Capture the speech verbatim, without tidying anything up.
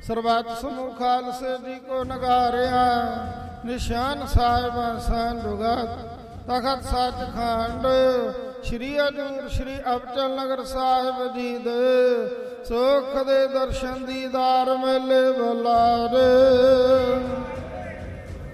ਸਰਬੱਤ ਸਮੂਹ ਖਾਲਸੇ ਜੀ ਕੋ ਨਗਾਰਿਆ। ਨਿਸ਼ਾਨ ਸਾਹਿਬ ਸੰਦੁਗਤ ਤਖਤ ਸੱਚਖੰਡ ਸ਼੍ਰੀ ਹਜ਼ੂਰ ਸ਼੍ਰੀ ਅਬਚਲ ਨਗਰ ਸਾਹਿਬ ਜੀ ਦੇ ਸੁਖ ਦੇ ਦਰਸ਼ਨ ਦੀਦਾਰ ਮੇਲੇ ਬੁਲਾਰੇ।